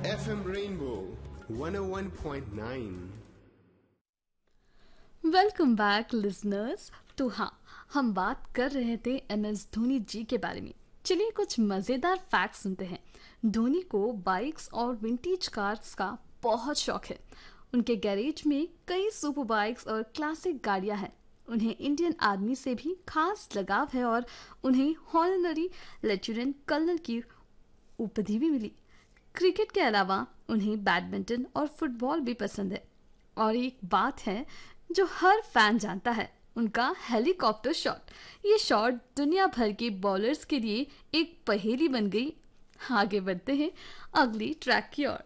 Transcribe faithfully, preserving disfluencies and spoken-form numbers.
F M Rainbow one oh one point nine. Welcome back listeners. तो हाँ, हम बात कर रहे थे एम एस धोनी जी के बारे में। चलिए कुछ मज़ेदार फैक्ट सुनते हैं। धोनी को बाइक्स और विंटेज कार्स का बहुत शौक है। उनके गैरेज में कई सुपर बाइक्स और क्लासिक गाड़ियां हैं। उन्हें इंडियन आर्मी से भी खास लगाव है और उन्हें हॉनररी लेफ्टिनेंट कर्नल की उपाधि भी मिली। क्रिकेट के अलावा उन्हें बैडमिंटन और फुटबॉल भी पसंद है। और एक बात है जो हर फैन जानता है, उनका हेलीकॉप्टर शॉट। ये शॉट दुनिया भर के बॉलर्स के लिए एक पहेली बन गई। आगे बढ़ते हैं अगली ट्रैक की ओर।